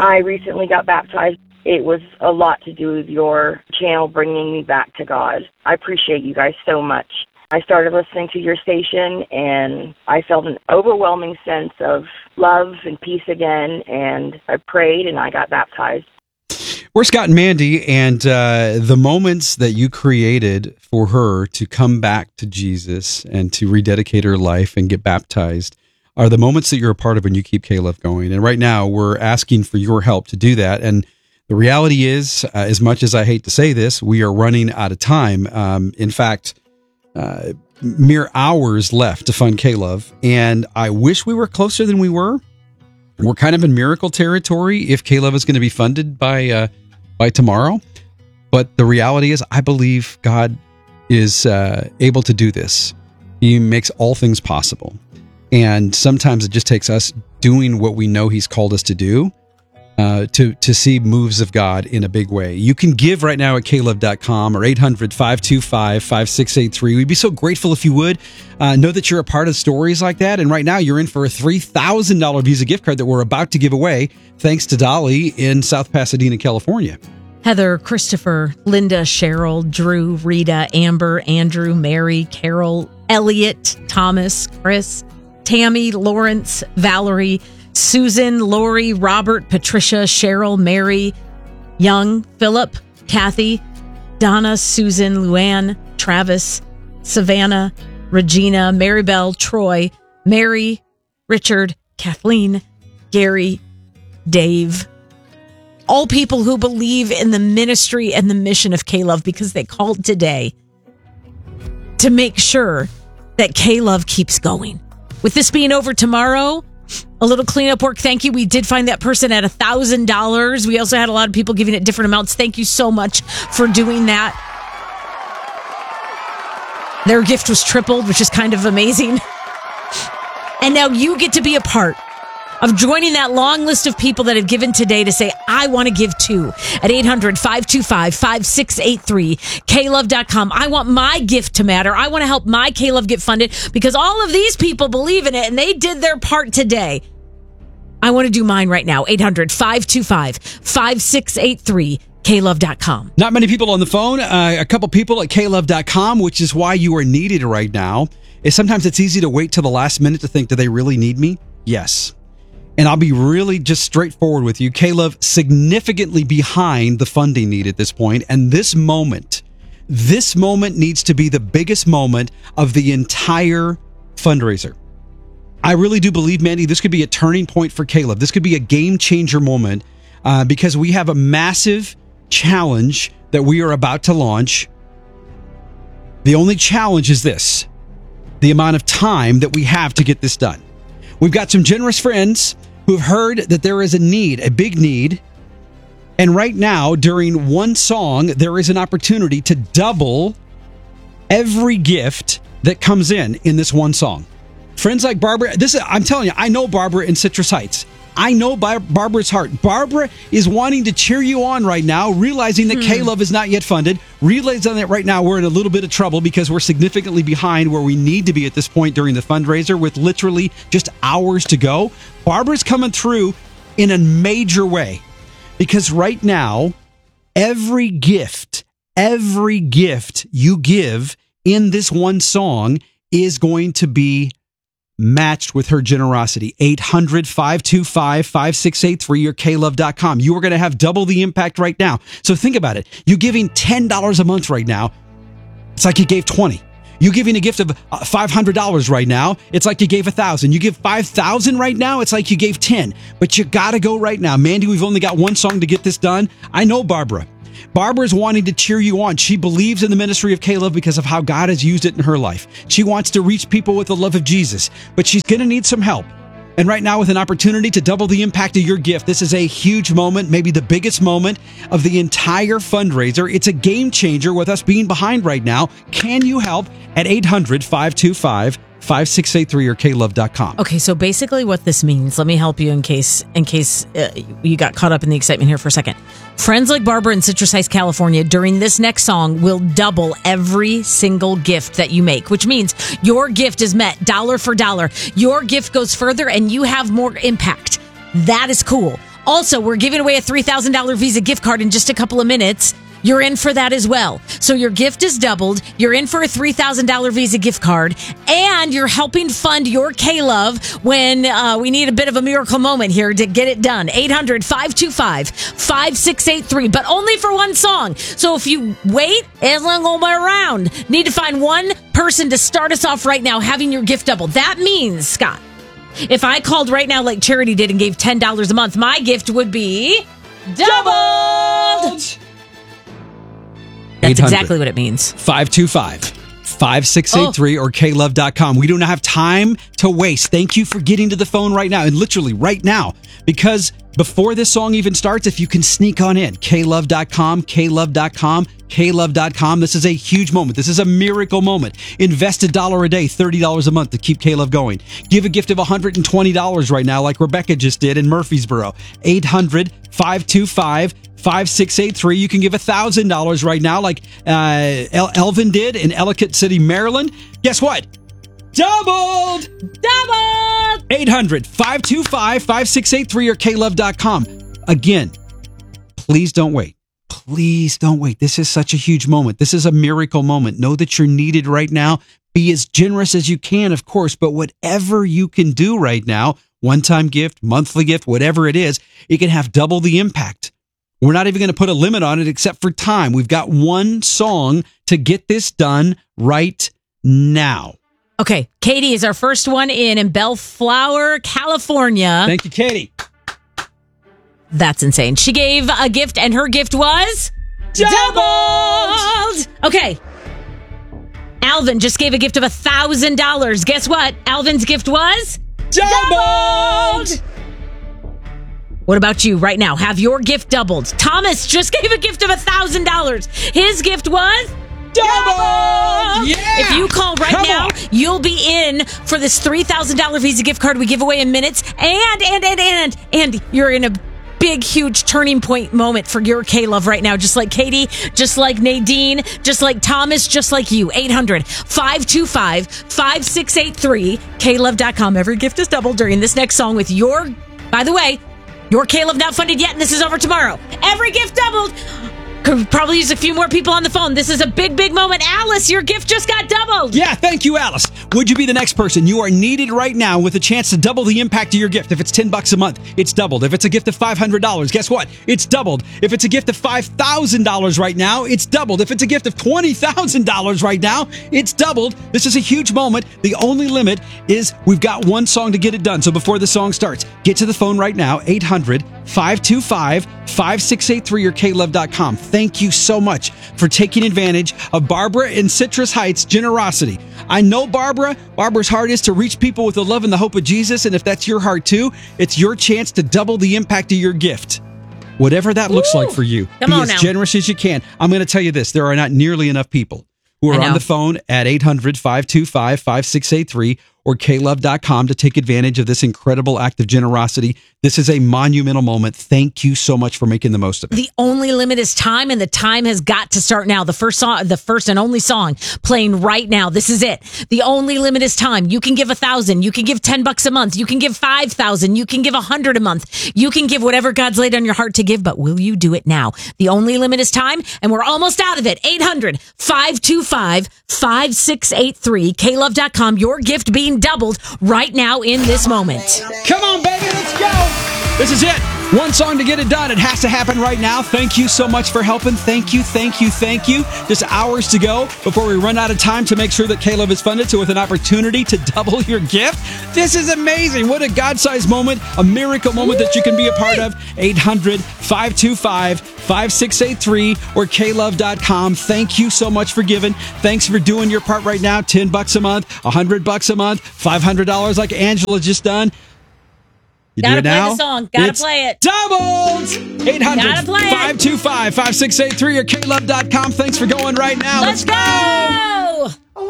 I recently got baptized. It was a lot to do with your channel bringing me back to God. I appreciate you guys so much. I started listening to your station, and I felt an overwhelming sense of love and peace again, and I prayed, and I got baptized. We're Scott and Mandy, and the moments that you created for her to come back to Jesus and to rededicate her life and get baptized are the moments that you're a part of when you keep K-Love going. And right now, we're asking for your help to do that. And the reality is, as much as I hate to say this, we are running out of time. In fact, mere hours left to fund K-Love, and I wish we were closer than we were. We're kind of in miracle territory if K-Love is going to be funded by tomorrow. But the reality is, I believe God is able to do this. He makes all things possible. And sometimes it just takes us doing what we know He's called us to do to see moves of God in a big way. You can give right now at klove.com or 800-525-5683. We'd be so grateful if you would. Know that you're a part of stories like that. And right now you're in for a $3,000 Visa gift card that we're about to give away thanks to Dolly in South Pasadena, California. Heather, Christopher, Linda, Cheryl, Drew, Rita, Amber, Andrew, Mary, Carol, Elliot, Thomas, Chris, Tammy, Lawrence, Valerie, Susan, Lori, Robert, Patricia, Cheryl, Mary, Young, Philip, Kathy, Donna, Susan, Luann, Travis, Savannah, Regina, Maribel, Troy, Mary, Richard, Kathleen, Gary, Dave. All people who believe in the ministry and the mission of K-Love, because they called today to make sure that K-Love keeps going. With this being over tomorrow, a little cleanup work. Thank you. We did find that person at $1,000. We also had a lot of people giving it different amounts. Thank you so much for doing that. Their gift was tripled, which is kind of amazing. And now you get to be a part of joining that long list of people that have given today to say, I want to give too, at 800-525-5683, klove.com. I want my gift to matter. I want to help my K-Love get funded because all of these people believe in it and they did their part today. I want to do mine right now. 800-525-5683, klove.com. Not many people on the phone. A couple people at klove.com, which is why you are needed right now. Sometimes it's easy to wait till the last minute to think, do they really need me? Yes. And I'll be really just straightforward with you. K-Love significantly behind the funding need at this point. And this moment needs to be the biggest moment of the entire fundraiser. I really do believe, Mandy, this could be a turning point for K-Love. This could be a game changer moment because we have a massive challenge that we are about to launch. The only challenge is this: the amount of time that we have to get this done. We've got some generous friends who've heard that there is a need, a big need. And right now, during one song, there is an opportunity to double every gift that comes in this one song. Friends like Barbara, I'm telling you, I know Barbara in Citrus Heights. I know Barbara's heart. Barbara is wanting to cheer you on right now, realizing that K-Love is not yet funded. Realizing that right now we're in a little bit of trouble because we're significantly behind where we need to be at this point during the fundraiser with literally just hours to go. Barbara's coming through in a major way because right now, every gift you give in this one song is going to be matched with her generosity. 800-525-5683 or klove.com. You are going to have double the impact right now. So think about it. You giving $10 a month right now, it's like you gave 20. You giving a gift of $500 right now, it's like you gave 1,000. You give 5,000 right now, it's like you gave 10. But you got to go right now. Mandy, we've only got one song to get this done. I know Barbara. Barbara's wanting to cheer you on. She believes in the ministry of K-Love because of how God has used it in her life. She wants to reach people with the love of Jesus, but she's going to need some help. And right now, with an opportunity to double the impact of your gift, this is a huge moment, maybe the biggest moment of the entire fundraiser. It's a game changer with us being behind right now. Can you help at 800-525-5683 or klove.com? Okay, so basically what this means, let me help you in case you got caught up in the excitement here for a second. Friends like Barbara in Citrus Heights, California, during this next song will double every single gift that you make, which means your gift is met dollar for dollar. Your gift goes further and you have more impact. That is cool. Also, we're giving away a $3,000 Visa gift card in just a couple of minutes. You're in for that as well. So your gift is doubled. You're in for a $3,000 Visa gift card. And you're helping fund your K-Love when we need a bit of a miracle moment here to get it done. 800-525-5683. But only for one song. So if you wait, it's not going to be around. Need to find one person to start us off right now having your gift doubled. That means, Scott, if I called right now like Charity did and gave $10 a month, my gift would be doubled. That's exactly what it means. 525-5683 or klove.com. We don't have time to waste. Thank you for getting to the phone right now, and literally right now, because before this song even starts, if you can sneak on in, klove.com, klove.com, klove.com. This is a huge moment. This is a miracle moment. Invest $1 a day, $30 a month to keep K-Love going. Give a gift of $120 right now like Rebecca just did in Murfreesboro. 800-525-5683. You can give $1,000 right now like Elvin did in Ellicott City, Maryland. Guess what? Doubled! 800-525-5683 or klove.com. Again, please don't wait. Please don't wait. This is such a huge moment. This is a miracle moment. Know that you're needed right now. Be as generous as you can, of course, but whatever you can do right now, one-time gift, monthly gift, whatever it is, it can have double the impact. We're not even going to put a limit on it except for time. We've got one song to get this done right now. Okay, Katie is our first one in Bellflower, California. Thank you, Katie. That's insane. She gave a gift, and her gift was doubled. Okay. Alvin just gave a gift of $1,000. Guess what? Alvin's gift was doubled. What about you right now? Have your gift doubled. Thomas just gave a gift of $1,000. His gift was doubled. Yeah. If you call right now, you'll be in for this $3,000 Visa gift card we give away in minutes. And you're in a big, huge turning point moment for your K-Love right now. Just like Katie, just like Nadine, just like Thomas, just like you. 800-525-5683, klove.com. Every gift is doubled during this next song with your, by the way, your K-Love not funded yet, and this is over tomorrow. Every gift doubled. Could probably use a few more people on the phone. This is a big, big moment. Alice, your gift just got doubled. Yeah, thank you, Alice. Would you be the next person? You are needed right now with a chance to double the impact of your gift. If it's $10 a month, it's doubled. If it's a gift of $500, guess what? It's doubled. If it's a gift of $5,000 right now, it's doubled. If it's a gift of $20,000 right now, it's doubled. This is a huge moment. The only limit is we've got one song to get it done. So before the song starts, get to the phone right now, 800-525-5683 or klove.com. Thank you so much for taking advantage of Barbara in Citrus Heights' generosity. I know Barbara's heart is to reach people with the love and the hope of Jesus, and if that's your heart too, it's your chance to double the impact of your gift. Whatever that looks like for you, be as generous as you can. I'm going to tell you this, there are not nearly enough people who are on the phone at 800-525-5683 or klove.com to take advantage of this incredible act of generosity. This is a monumental moment. Thank you so much for making the most of it. The only limit is time, and the time has got to start now. The first and only song playing right now. This is it. The only limit is time. You can give $1,000. You can give $10 a month. You can give $5,000. You can give $100 a month. You can give whatever God's laid on your heart to give, but will you do it now? The only limit is time, and we're almost out of it. 800-525-5683, klove.com. Your gift being doubled right now in this moment. Come on, baby, let's go. This is it. One song to get it done. It has to happen right now. Thank you so much for helping. Thank you. Just hours to go before we run out of time to make sure that K-Love is funded. So with an opportunity to double your gift, this is amazing. What a God-sized moment, a miracle moment that you can be a part of. 800-525-5683 or klove.com. Thank you so much for giving. Thanks for doing your part right now. $10 a month, $100 a month, $500 like Angela just done. You Gotta do it play now? the song. Gotta play it. Doubled! 800-525-5683 or klove.com. Thanks for going right now. Let's go!